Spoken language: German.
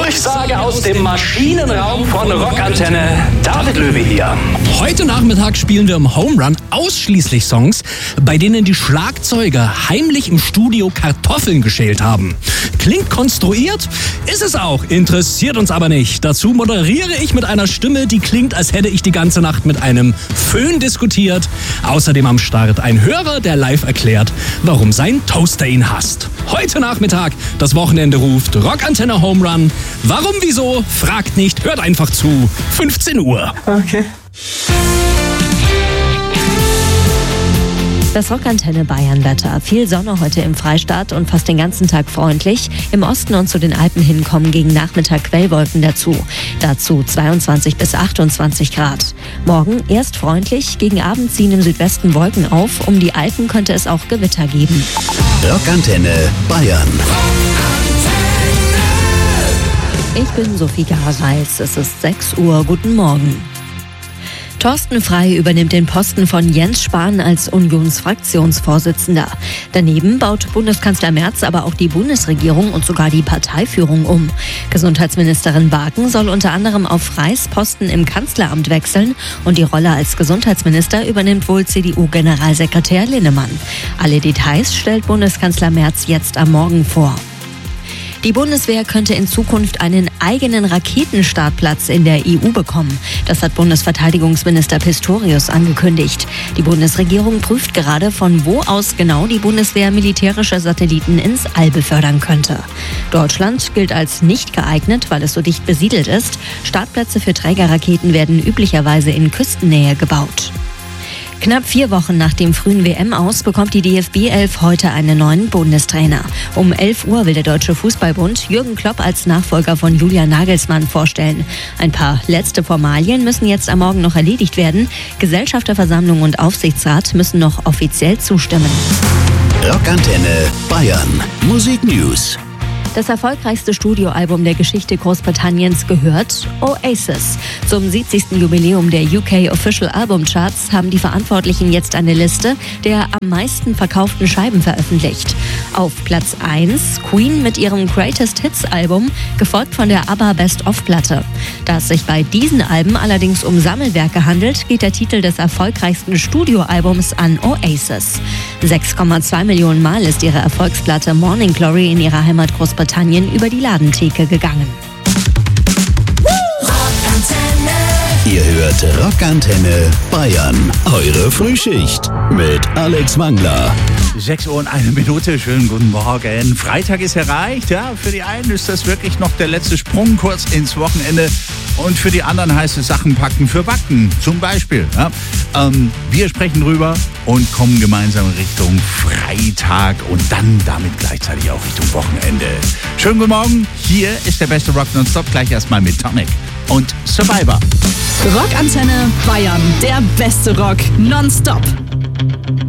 Durchsage aus dem Maschinenraum von Rockantenne. David Löwe hier. Heute Nachmittag spielen wir im Home Run ausschließlich Songs, bei denen die Schlagzeuger heimlich im Studio Kartoffeln geschält haben. Klingt konstruiert, ist es auch, interessiert uns aber nicht. Dazu moderiere ich mit einer Stimme, die klingt, als hätte ich die ganze Nacht mit einem Föhn diskutiert. Außerdem am Start ein Hörer, der live erklärt, warum sein Toaster ihn hasst. Heute Nachmittag, das Wochenende ruft, Rockantenne Home Run. Warum, wieso? Fragt nicht, hört einfach zu. 15 Uhr. Okay. Das Rockantenne Bayern-Wetter. Viel Sonne heute im Freistaat und fast den ganzen Tag freundlich. Im Osten und zu den Alpen hin kommen gegen Nachmittag Quellwolken dazu. Dazu 22 bis 28 Grad. Morgen erst freundlich, gegen Abend ziehen im Südwesten Wolken auf. Um die Alpen könnte es auch Gewitter geben. Rockantenne Bayern. Ich bin Sophie Gareis. Es ist 6 Uhr. Guten Morgen. Thorsten Frey übernimmt den Posten von Jens Spahn als Unionsfraktionsvorsitzender. Daneben baut Bundeskanzler Merz aber auch die Bundesregierung und sogar die Parteiführung um. Gesundheitsministerin Barken soll unter anderem auf Freys Posten im Kanzleramt wechseln und die Rolle als Gesundheitsminister übernimmt wohl CDU-Generalsekretär Linnemann. Alle Details stellt Bundeskanzler Merz jetzt am Morgen vor. Die Bundeswehr könnte in Zukunft einen eigenen Raketenstartplatz in der EU bekommen. Das hat Bundesverteidigungsminister Pistorius angekündigt. Die Bundesregierung prüft gerade, von wo aus genau die Bundeswehr militärische Satelliten ins All befördern könnte. Deutschland gilt als nicht geeignet, weil es so dicht besiedelt ist. Startplätze für Trägerraketen werden üblicherweise in Küstennähe gebaut. Knapp 4 Wochen nach dem frühen WM-Aus bekommt die DFB 11 heute einen neuen Bundestrainer. Um 11 Uhr will der Deutsche Fußballbund Jürgen Klopp als Nachfolger von Julian Nagelsmann vorstellen. Ein paar letzte Formalien müssen jetzt am Morgen noch erledigt werden. Gesellschafterversammlung und Aufsichtsrat müssen noch offiziell zustimmen. Rockantenne Bayern. Musik News. Das erfolgreichste Studioalbum der Geschichte Großbritanniens gehört Oasis. Zum 70. Jubiläum der UK Official Album Charts haben die Verantwortlichen jetzt eine Liste der am meisten verkauften Scheiben veröffentlicht. Auf Platz 1 Queen mit ihrem Greatest Hits Album, gefolgt von der ABBA Best-of-Platte. Da es sich bei diesen Alben allerdings um Sammelwerke handelt, geht der Titel des erfolgreichsten Studioalbums an Oasis. 6,2 Millionen Mal ist ihre Erfolgsplatte Morning Glory in ihrer Heimat Großbritannien über die Ladentheke gegangen. Ihr hört Rockantenne Bayern. Eure Frühschicht mit Alex Wangler. 6 Uhr und 1 Minute, schönen guten Morgen. Freitag ist erreicht, ja. Für die einen ist das wirklich noch der letzte Sprung kurz ins Wochenende. Und für die anderen heißt es Sachen packen für Backen, zum Beispiel. Ja. Wir sprechen drüber und kommen gemeinsam Richtung Freitag und dann damit gleichzeitig auch Richtung Wochenende. Schönen guten Morgen, hier ist der beste Rock nonstop, gleich erstmal mit Tonic und Survivor. Rockantenne Bayern, der beste Rock nonstop.